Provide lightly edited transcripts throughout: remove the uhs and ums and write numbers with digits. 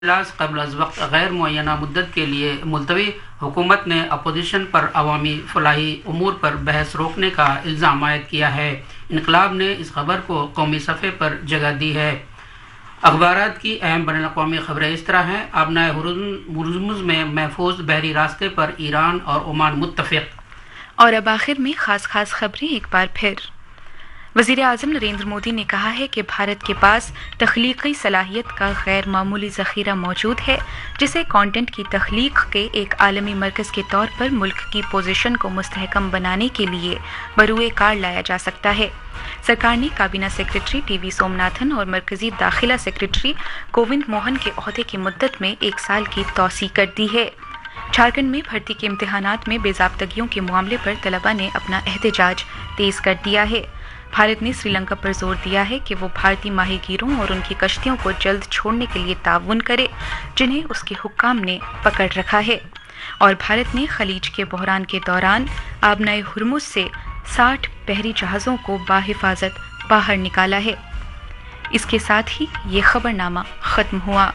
इजलास कबल अज़ वक्त गैर मुअय्यना मुद्दत के लिए मुलतवी। हुकूमत ने अपोजिशन पर अवामी फलाही उमूर पर बहस रोकने का इल्ज़ाम आयद किया है। इनकलाब ने इस खबर को कौमी सफ़े पर जगह दी है। अखबारात की अहम बैनुल-अक़वामी खबरें इस तरह हैं। आबनाए हुर्मुज़ में महफूज बहरी रास्ते पर ईरान और ओमान मुत्तफ़िक़। और अब आखिर में खास खबरें एक बार फिर। वज़ीर आज़म नरेंद्र मोदी ने कहा है कि भारत के पास तख्लीकी सलाहियत का गैर मामूली ज़ख़ीरा मौजूद है, जिसे कंटेंट की तख्लीक के एक आलमी मरकज़ के तौर पर मुल्क की पोजीशन को मुस्तहकम बनाने के लिए बरूए कार लाया जा सकता है। सरकार ने काबीना सेक्रेटरी टीवी सोमनाथन और मरकज़ी दाखिला सेक्रेटरी गोविंद मोहन के ओहदे की मुद्दत में 1 साल की तौसी कर दी है। झारखंड में भर्ती के इम्तिहानात में बेज़ाब्तगियों के मामले पर तलबा ने अपना एहतजाज तेज कर दिया है। भारत ने श्रीलंका पर जोर दिया है कि वो भारतीय माहीगीरों और उनकी कश्तियों को जल्द छोड़ने के लिए ताउन करे, जिन्हें उसके हुक्काम ने पकड़ रखा है। और भारत ने खलीज के बहरान के दौरान आबनाए हुर्मुज़ से 60 बहरी जहाज़ों को बाहिफाजत बाहर निकाला है। इसके साथ ही ये खबरनामा ख़त्म हुआ।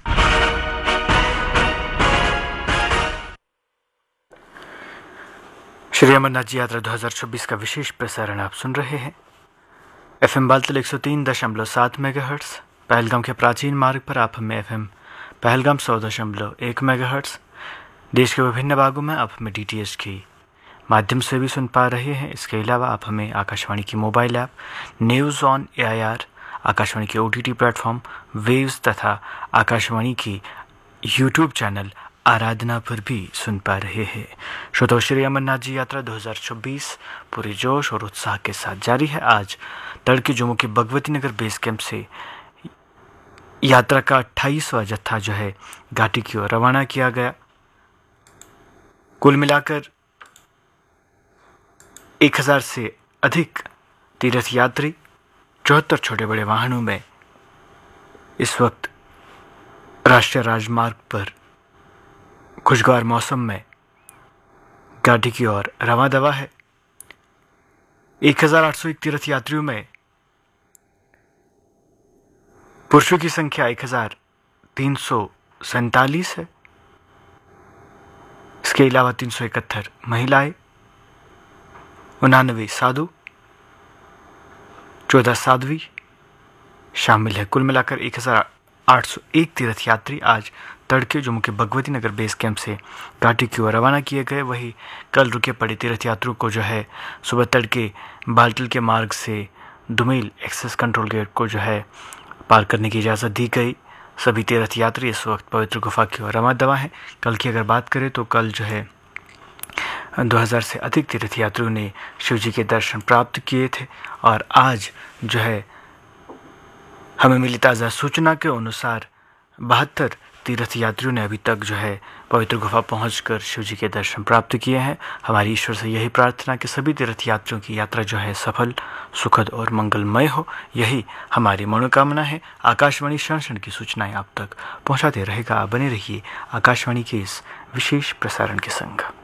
श्री अमरनाथ जी यात्रा 2026 का विशेष प्रसारण आप सुन रहे हैं। FM Baltal 103.7 megahertz. पहलगाम के प्राचीन मार्ग पर आप हमें FM पहलगाम 100.1 मेगाहर्ट्ज़। देश के विभिन्न भागों में आप हमें DTH के माध्यम से भी सुन पा रहे हैं। इसके अलावा आप हमें आकाशवाणी की mobile app news on AIR, Akashvani के OTT प्लेटफॉर्म वेव्स तथा आकाशवाणी की YouTube चैनल आराधना पर भी सुन पा रहे हैं। श्रोताओ, श्री अमरनाथ जी यात्रा 2026 पूरे जोश और उत्साह के साथ जारी है। आज तड़के जम्मू के भगवती नगर बेस कैंप से यात्रा का 28वां जत्था जो है घाटी की ओर रवाना किया गया। कुल मिलाकर 1000 से अधिक तीर्थ यात्री 74 छोटे बड़े वाहनों में इस वक्त राष्ट्रीय राजमार्ग पर खुशगवार मौसम में घाटी की ओर रवां दवा है। 1801 तीर्थ यात्रियों में पुरुषों की संख्या 1347 है। इसके अलावा 371 महिलाएं, 89 साधु, 14 साध्वी शामिल है। कुल मिलाकर 1801 तीर्थ यात्री आज तड़के जम्मू के भगवती नगर बेस कैंप से घाटी की ओर रवाना किए गए। वहीं कल रुके पड़े तीर्थ यात्रियों को जो है सुबह तड़के बाल्टल के मार्ग से दुमेल एक्सेस कंट्रोल गेट को जो है पार करने की इजाज़त दी गई। सभी तीर्थ यात्री इस वक्त पवित्र गुफा की ओर रवाना दवा है। कल की अगर बात करें तो कल जो है 2000 से अधिक तीर्थ यात्रियों ने शिव जी के दर्शन प्राप्त किए थे। और आज जो है हमें मिली ताज़ा सूचना के अनुसार 72 तीर्थ यात्रियों ने अभी तक जो है पवित्र गुफा पहुंचकर शिव जी के दर्शन प्राप्त किए हैं। हमारी ईश्वर से यही प्रार्थना कि सभी तीर्थ यात्रियों की यात्रा जो है सफल, सुखद और मंगलमय हो, यही हमारी मनोकामना है। आकाशवाणी क्षण की सूचनाएं आप तक पहुंचाते रहेगा। बने रहिए आकाशवाणी के इस विशेष प्रसारण के संग।